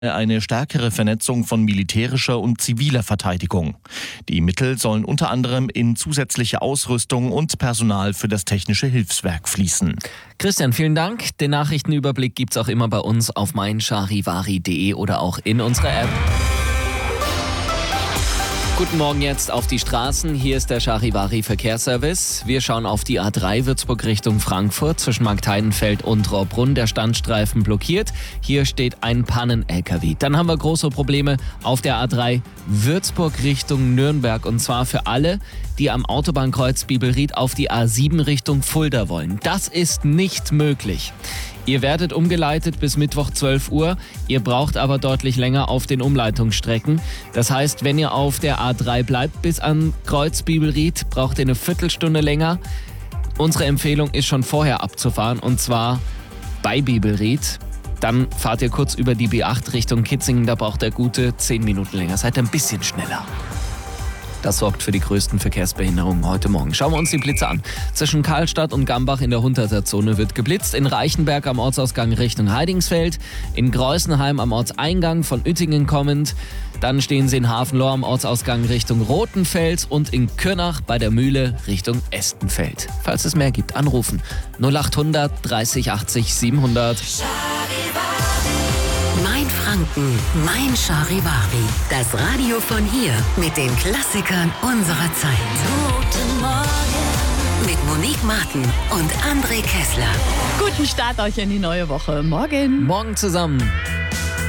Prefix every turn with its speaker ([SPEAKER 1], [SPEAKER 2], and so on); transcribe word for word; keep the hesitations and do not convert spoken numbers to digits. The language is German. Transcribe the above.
[SPEAKER 1] eine stärkere Vernetzung von militärischer und ziviler Verteidigung. Die Mittel sollen unter anderem in zusätzliche Ausrüstung und Personal für das technische Hilfswerk fließen.
[SPEAKER 2] Christian, vielen Dank. Den Nachrichtenüberblick gibt's auch immer bei uns auf mein charivari punkt de oder auch in unserer App. Guten Morgen jetzt auf die Straßen. Hier ist der Charivari Verkehrsservice. Wir schauen auf die A drei Würzburg Richtung Frankfurt zwischen Marktheidenfeld und Rohrbrunn. Der Standstreifen blockiert. Hier steht ein Pannen-L K W. Dann haben wir große Probleme auf der A drei Würzburg Richtung Nürnberg. Und zwar für alle, die am Autobahnkreuz Bibelried auf die A sieben Richtung Fulda wollen. Das ist nicht möglich. Ihr werdet umgeleitet bis Mittwoch zwölf Uhr. Ihr braucht aber deutlich länger auf den Umleitungsstrecken. Das heißt, wenn ihr auf der A drei bleibt bis an Kreuz Bibelried, braucht ihr eine Viertelstunde länger. Unsere Empfehlung ist schon vorher abzufahren, und zwar bei Bibelried. Dann fahrt ihr kurz über die B acht Richtung Kitzingen. Da braucht ihr gute zehn Minuten länger. Seid ein bisschen schneller. Das sorgt für die größten Verkehrsbehinderungen heute Morgen. Schauen wir uns die Blitze an. Zwischen Karlstadt und Gambach in der Hunderter Zone wird geblitzt. In Reichenberg am Ortsausgang Richtung Heidingsfeld. In Greußenheim am Ortseingang von Uettingen kommend. Dann stehen sie in Hafenlohr am Ortsausgang Richtung Rothenfels und in Kürnach bei der Mühle Richtung Estenfeld. Falls es mehr gibt, anrufen. null achthundert dreißig achtzig siebenhundert.
[SPEAKER 3] Mein Franken, mein Charivari. Das Radio von hier mit den Klassikern unserer Zeit.
[SPEAKER 4] Guten Morgen.
[SPEAKER 3] Mit Monique Martin und André Kessler.
[SPEAKER 4] Guten Start euch in die neue Woche. Morgen.
[SPEAKER 2] Morgen zusammen.